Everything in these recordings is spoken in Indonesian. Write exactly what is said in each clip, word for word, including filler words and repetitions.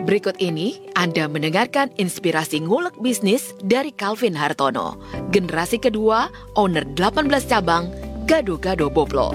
Berikut ini Anda mendengarkan inspirasi ngulek bisnis dari Calvin Hartono, generasi kedua, owner delapan belas cabang, Gado-Gado Boplo.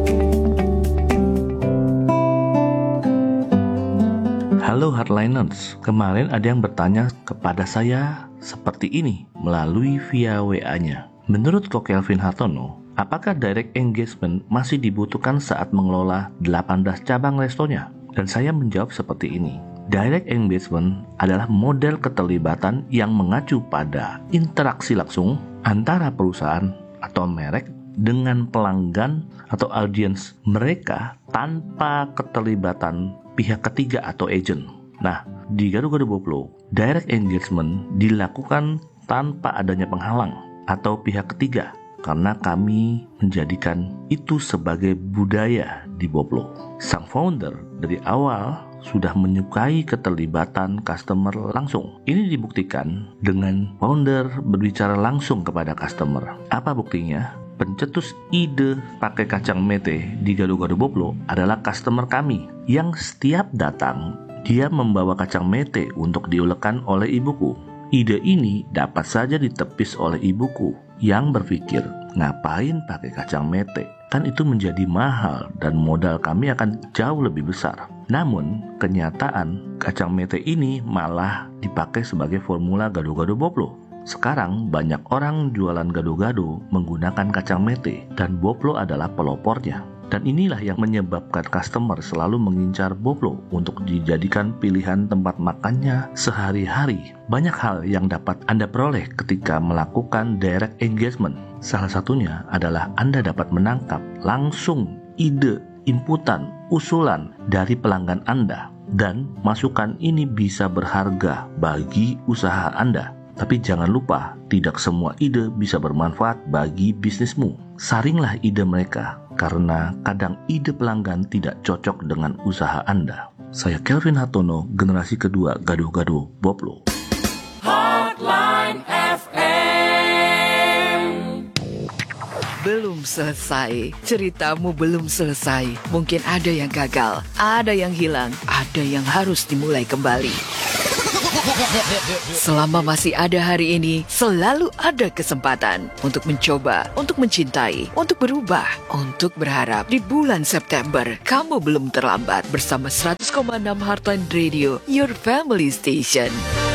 Halo Hardliners, kemarin ada yang bertanya kepada saya seperti ini melalui via W A-nya. Menurut Ko Calvin Hartono, apakah direct engagement masih dibutuhkan saat mengelola delapan belas cabang restonya? Dan saya menjawab seperti ini. Direct engagement adalah model keterlibatan yang mengacu pada interaksi langsung antara perusahaan atau merek dengan pelanggan atau audiens mereka tanpa keterlibatan pihak ketiga atau agent. Nah, di Gado-Gado Boplo, direct engagement dilakukan tanpa adanya penghalang atau pihak ketiga karena kami menjadikan itu sebagai budaya di Boplo. Sang founder dari awal sudah menyukai keterlibatan customer langsung. Ini dibuktikan dengan founder berbicara langsung kepada customer. Apa buktinya? Pencetus ide pakai kacang mete di Gado-Gado Boplo adalah customer kami yang setiap datang dia membawa kacang mete untuk diulekkan oleh ibuku. Ide ini dapat saja ditepis oleh ibuku yang berpikir, ngapain pakai kacang mete? Kan itu menjadi mahal dan modal kami akan jauh lebih besar. Namun, kenyataan kacang mete ini malah dipakai sebagai formula Gado-Gado Boplo. Sekarang banyak orang jualan gado-gado menggunakan kacang mete dan Boplo adalah pelopornya. Dan inilah yang menyebabkan customer selalu mengincar Boplo untuk dijadikan pilihan tempat makannya sehari-hari. Banyak hal yang dapat Anda peroleh ketika melakukan direct engagement. Salah satunya adalah Anda dapat menangkap langsung ide, inputan, usulan dari pelanggan Anda. Dan masukan ini bisa berharga bagi usaha Anda. Tapi jangan lupa, tidak semua ide bisa bermanfaat bagi bisnismu. Saringlah ide mereka, karena kadang ide pelanggan tidak cocok dengan usaha Anda. Saya Calvin Hartono, generasi kedua Gado-Gado Boplo. Hotline F M. Belum selesai, ceritamu belum selesai. Mungkin ada yang gagal, ada yang hilang, ada yang harus dimulai kembali. Selama masih ada hari ini, selalu ada kesempatan untuk mencoba, untuk mencintai, untuk berubah, untuk berharap. Di bulan September, kamu belum terlambat bersama seratus koma enam Heartline Radio, your family station.